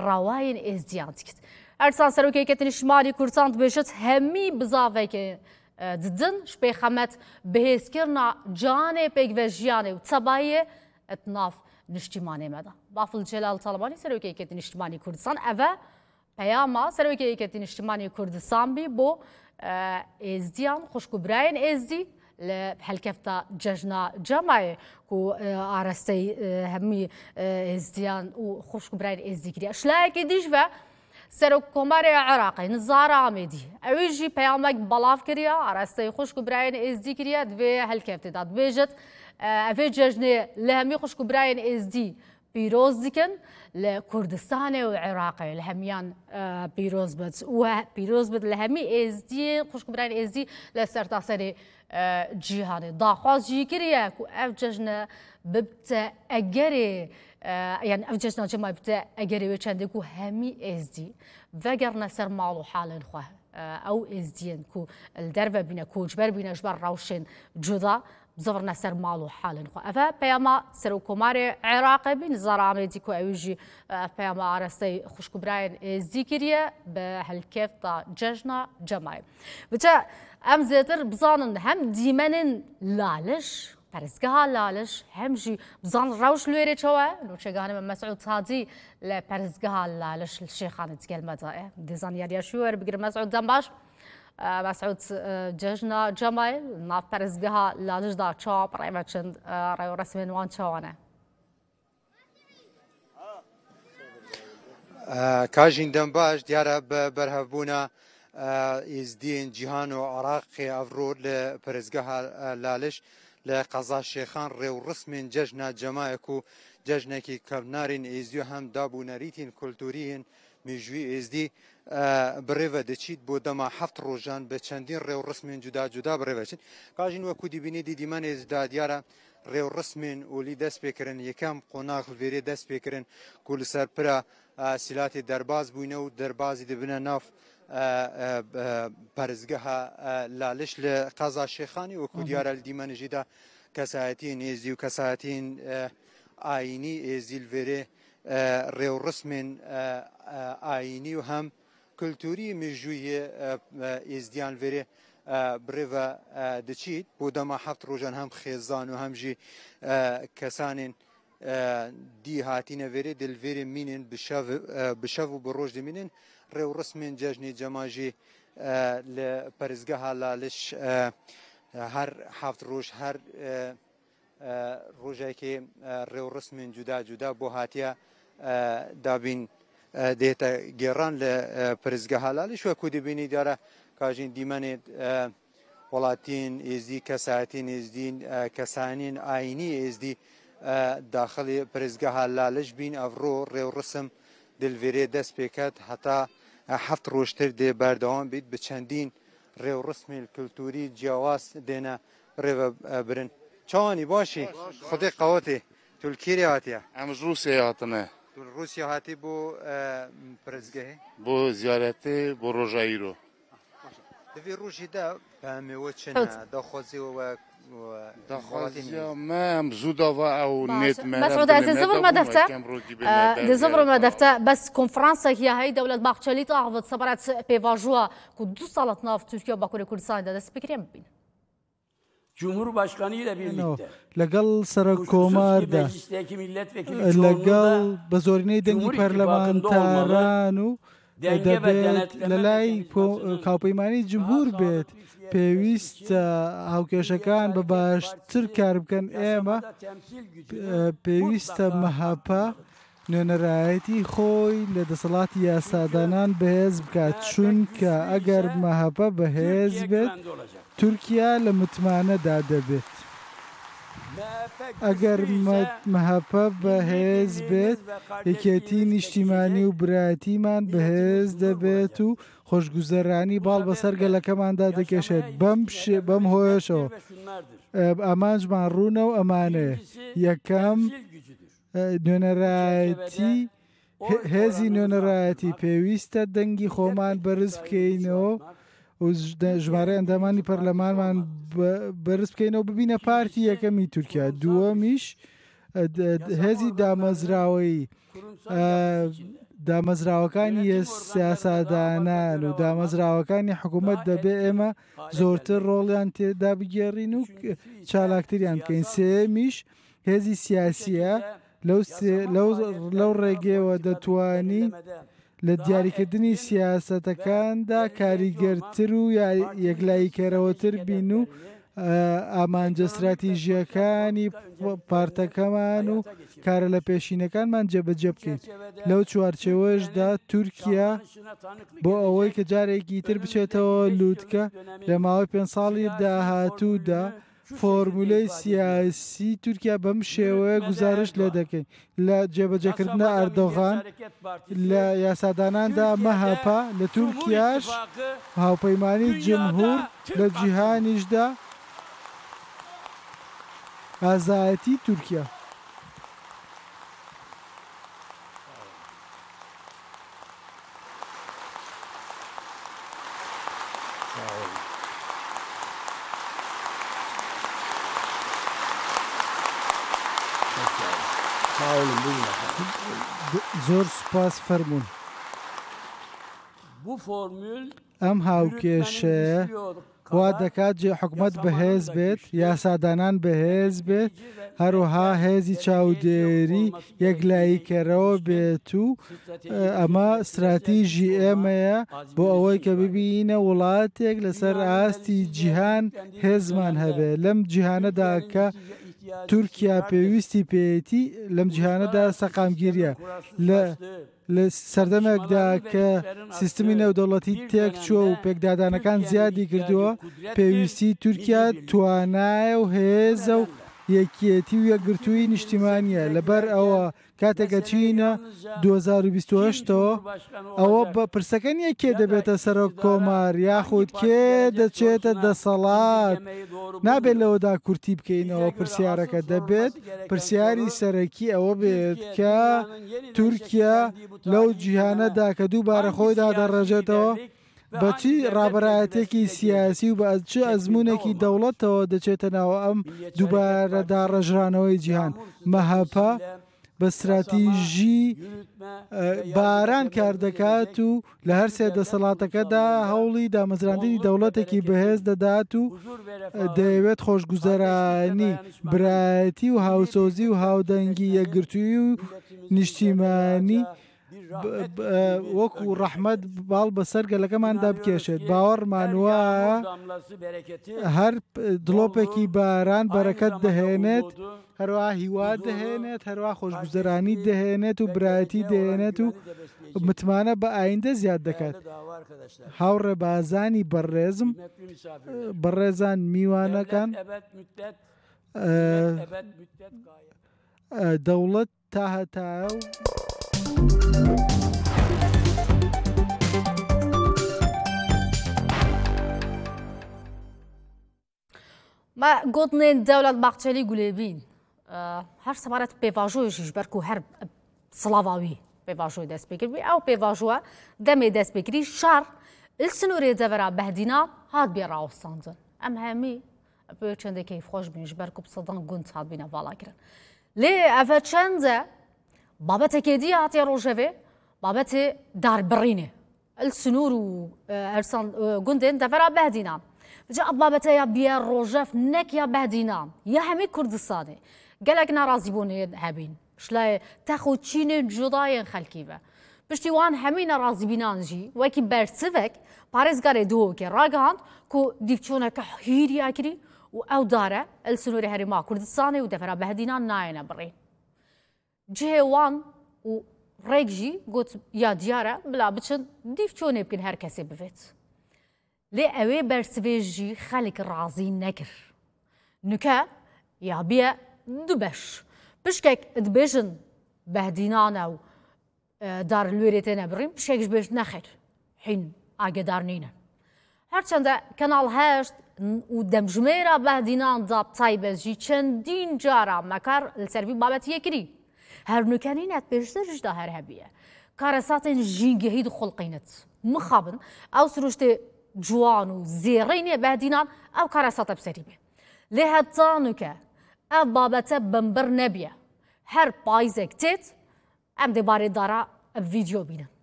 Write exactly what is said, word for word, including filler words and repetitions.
ڕاوایین ئێزدیان کرد. ئەرسان سەرۆکیەکەتی نیشتیمانی کوردستان دەبێژێت هەمی بزاڤێکی ددن شپێخەمەت بەهێزکردنا جانێ پێکڤە ژیانێ و چەباییە ئەتناف نیشتیمانێمەدا. بافڵ جەلال تاڵبانی سەرۆکیەکەتی نیشتیمانی کوردستان ئەڤە پەیاما سەرۆکیەکەتی نیشتیمانی کوردستان بی بۆ ئێزدیان خوشکوبرایەن ئێزدی لە هەلکەفتە جەژنا جەمایە و ئاراستەی هەمی ئێزدیان و خوشکوبرایەن ئێزدی کردە. شلایەکی دیش بە سەرۆک کۆمارێ عێراقی نزار ئامێدی ئەویژی پەیامێک بەڵاو کردە ئاراستەی خوشکوبرایەن ئێزدی کردە دوێ هەلکەفتێدا دبێژێت ئەvê جەژنێ لە هەمی خوشکوبرایەن ئێزدی پیرۆز دیکن لە کوردستانێ و عێراقی لە هەمیان پیرۆز بێت و پیرۆز بێت لە هەمی ئێزدی خوشکوبرایەن ئێزدی لە سەرتاسەری جیهانێ داخوازی کردە و ئەو جەژنە ببتە ئەگەرێ یعنی ئەو جەژنە جەمای بتە ئەگەرێ وێ چەندێک و هەمی ئێزدی vەگەڕنە سەر ماڵ و حاڵێن خۆ ئەو ئێزدیەن و دەربە بینە کوچبەر بینە ژبەر ڕەوشێن جودا بزەڕنە سەر ماڵ و حاڵن خۆ ئەڤە پەیاما سەرۆک کۆمارێ عێراقی بی نزار ئامێدی و ئەویژی پەیاما ئاراستەی خوشکوبرایەن ئێزدی کردە بە هەلکەفتە جەژنا جەمای. بچە ئەم زێتر بزانن هەم دیمەنن لالش پەرستگەها لالش هەمژی بزان ڕەوش لێرێکەوە نوچەگانە مەسعود هادی لە پەرستگەها لالش شێخانە جگەلمەدایە دێزان یاریاشی وەربگرە مەسعود دەم باش. مسعود جەژنا جەمای ناو پەرستگەها لالشدا چاوە پڕێمە چەند ڕێوەڕەسمێن وان چاوانە. کاژین دەم باش دیارە بە بەرهەبوونە ئێزدیên جیهان و عێراقی ئەڤڕۆ لە پەرستگەها لالش لە قەزا شێخان ڕێوڕسمên جەژنا جەمایەک و جەژنێکی کەڤنارین ئێزدی و هەم دابوونەریتین کولتوریین مێژووی ئێزدی بڕێوە دەچیت بۆ دەما هەفت ڕۆژان بە چەندین ڕێوڕسمێن جودا جودا بڕێوەچین. کاژین وەکو دیبینی دیدیمەن ئێزدا دیارە ڕێوڕسمێن ئۆلی دەست پێکردن یەکەم قۆناغ vêrê دەست پێکردن ku li ser pira silatê derbas bûne û derbazî dibine nav پەرستگەها لالش لە قەزا شێخانی وەکو دیارە li dîmenê jî de kesayetiyên êzî û kesayetiyên ayînî êzî li vêrê rêwrısmên ayînî û hem kulturî mîjûyê êzdiyan vêrê birêve diçît بۆ dema heft rojan hem xêzan û hem jî kesanên dî hatîne vêrê di li vêrê mînin bi şev û bi roj dimînin rêwrısmên cejnê cema jî li perîzgeha laliş her heft roj her rojekê rêwrısmên cuda cuda bû hatiye dabîn dête gêran li perîzgeha laliş wekû dibînî diyare kajîn dîmenê welatiyên êzdî kesayetên êzdîn kesanên ayînî êzdî daxilê perîzgeha laliş bîn evro rêwrısm dil vêrê dest pêket heta heft rojtir dê berdewam bît bi çendîn rêwrısmên kulturî ciyawaz dêne rêve birin. Çawanî başî xwedê qewetê tu li kêrê hatiye? Em ji Rûsyayê hatine. Tu li Rûsya hatî bo perîzgehê? Bo ziyaretê bo roja îro. Di vê rojê de pemê we çi ne daxwazê we daxwaziya me em zû dava ew nêt me مسعود عزیز زفر دفتە دزفر دفتە بەس کۆنفرانسێکی هەیە دەولەت باخچەلیت ئاغوت سەبارەت پێواژووە ku du salat nav Türkiye Bakurê Kurdistanê de dest pêkirên bibîn. Cumhurbaşkanı ile birlikte. لەگەڵ سەرۆککۆماردا لەگەڵ بە زۆرینەی دەنگی پەرلەمانتاران و دەبێت لە لای کاوپەیمانی جمهور بێت پێویستە هاوکێشەکان بە باشتر کار بکەن ئێمە پێویستە مەهاپە نوێنەرایەتی خۆی لە دەسەڵاتی یاسادانان بەهێز بکات چونکە ئەگەر مەهاپە بەهێز بێت تورکیا لە متمانەدا دەبێت ئەگەر مەهاپە بەهێز بێت یەکێتی نیشتیمانی و برایەتیمان بەهێز دەبێت و خۆشگوزەرانی باڵ بەسەر گەلەکەماندا دەکێشێت بەم هۆیشەوە ئەمانجمان ڕوونە و ئەمانەیە یەکەم نوێنەرایەتی هێزی نوێنەرایەتی پێویستە دەنگی خۆمان بەرز بکەینەوە و ژمارە ئەندامانی پەرلەمانمان بەرز بکەینەوە ببینە پارتی یەکەمی تورکیا دووەمیش هێزی دامەزراوەی دامەزراوەکانی سیاسادانان و دامەزراوەکانی حکوومەت دەبێ ئێمە زۆرتر ڕۆڵیان تێدا بگێڕین و چالاکتریان بکەین. سێمیش هێزی سیاسیە لەو ڕێگەیەوە دەتوانی لە دیاریکردنی سیاسەتەکاندا کاریگەرتر و یەکلاییکەرەوەتر بین و ئامانجە استراتیژیەکانی پارتەکەمان و کارە لە پێشینەکانمان جێبەجێ بکەین. لەو چوارچێوەشدا تورکیا بۆ ئەوەی کە جارێکی تر بچێتەوە لووتکە لە ماوەی پێنج ساڵی داهاتوودا فۆرمولەی سیاسی تورکیا بەم شێوەیە گزارش لێ دەکەین لە جێبەجێکردنە ئەردۆغان لە یاساداناندا مەهاپا لە تورکیاش هاوپەیمانی جمهور لە جیهانیشدا ئازایەتی تورکیا. زۆر سوپاس فەرموون. ئەم هاوکێشەیە وا دەکات جێ حکوومەت بەهێز بێت، یاسادانان بەهێز بێت، هەروەها هێزی چاودێری یەکلاییکەرەوە بێت و ئەمە استراتیژی ئێمەیە بۆ ئەوەی کە ببینە وڵاتێک لەسەر ئاستی جیهان هێزمان هەبێ. لەم جیهانەدا کە تورکیا پێویستی پێیەتی لەم جیهانەدا سەقامگیریە لە سەردەمێکدا کە سیستمی نێودەوڵەتی تێک چووە و پێکدادانەکان زیادی کردووە پێویستی تورکیا توانایە و هێزە و یەکێتی و یەکگرتووی نیشتیمانیە. لەبەر ئەوە کاتێکە چینە دوو هەزار و بیست و هەشتەوە ئەوە بە پرسەکە نیە کێ دەبێتە سەرۆک کۆمار یاخود کێ دەچێتە دەسەڵات، نابێت لەوەدا کورتی بکەینەوە پرسیارەکە، دەبێت پرسیاری سەرەکی ئەوە بێت کە تورکیا لەو جیهانەدا کە دووبارە خۆی دادەڕێژێتەوە بەچی ڕابەرایەتێکی سیاسی و بە چ ئەزمونێکی دەوڵەتەوە دەچێتە ناوە ئەم دووبارە داڕێژرانەوەی جیهان. مەهاپا بە استراتیژی باران کار دەکات و لە هەر سێ دەسەڵاتەکەدا هەوڵی دامەزراندنی دەوڵەتێکی بەهێز دەدات و دەیەوێت خۆشگوزەرانی برایەتی و هاوسۆزی و هاودەنگی یەکگرتووی و نیشتیمانی وەکو ڕەحمەت باڵ بەسەر گەلەکەماندا بکێشێت. باوەڕمان وایە هەر دڵۆپێکی باران بەرەکەت دەهێنێت، هەروە هیوا دەهێنێت، هەروە خۆشگوزەرانی دەهێنێت و برایەتی دەهێنێت و متمانە بە ئایندە زیاد دەکات. هاوڕێ بازانی بەڕێزم بەڕێزان میوانەکان دەوڵەت تا هەتایە و ما گوتنên dewlet Baxçelî Gulêbîn her sebaret pêvajoyê ji ber ku her silava wî pêvajoyê dest pê kir ew pêvajoya demê dest pê kirî şer li sinûrê devera behdînan hat bê rawestandin. Em hemî pê çendê keyfxweş bîn ji ber ku bi sedan gund hat bîne vala kirin. Lê ev çend e babeteke dî hatiye rojevê babetê darbirînê li sinûr û ersan gundên devera behdînan. جا بابەتە یا بیە ڕۆژەف نەک یا بەدینان یا هەمێ کوردستانی gelek nerazîbûnê hebîn şlayê tex û Çînê cudayên xelkî ve piştî wan hemî nerazîbînan jî wekî bersivek parêzgarê duhokê ragihand ku dîvçûneke hîriya kirî û ew dare li sinûrê herêma Kurdistanê û devera behdînan nayêne birîn. Cihê wan û rêk jî got ya diyar e bila biçin dîvçûnê bikin her kesê bivêt. Lê ew ê bersivê jî xelek razî nekir. Nûke ya biye du beş. Pişkek dibêjin behdînan ew dar li wêrê tê nebirîn, pişkek ji bêj nexêr. Hîn agedar nîne. Herçend e Kanal heşt û demjimêra behdînan da taybet jî çendîn cara mekar li ser vî babetiyê kirî. Her nûkenî net pêştir ji da her hebiye. Karesatên jîngehî dixulqînit. Mixabin ew siruştê جوان و زێڕینێ بەدینان ئەو کارەساتە بسەری بێ. لێ هەتانوکە ئەو بابەتە بمبر نەبیە. هەر پایزێک تێت ئەم دێبارێ دارا فيديو بینن.